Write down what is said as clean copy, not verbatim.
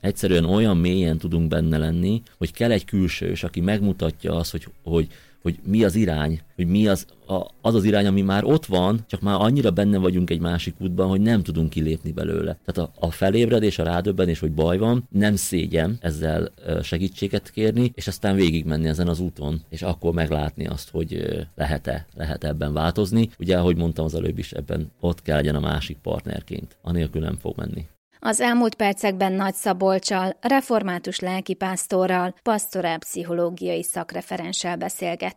Egyszerűen olyan mélyen tudunk benne lenni, hogy kell egy külsős, aki megmutatja azt, hogy mi az irány, hogy mi az irány, ami már ott van, csak már annyira benne vagyunk egy másik útban, hogy nem tudunk kilépni belőle. Tehát a felébredés, a rádöbbenés, hogy baj van, nem szégyen ezzel segítséget kérni, és aztán végigmenni ezen az úton, és akkor meglátni azt, hogy lehet ebben változni. Ugye, ahogy mondtam az előbb is, ebben ott kell legyen a másik partnerként. Anélkül nem fog menni. Az elmúlt percekben Nagy Szabolccsal, református lelkipásztorral, pastorálpszichológiai szakreferenssel beszélgettünk.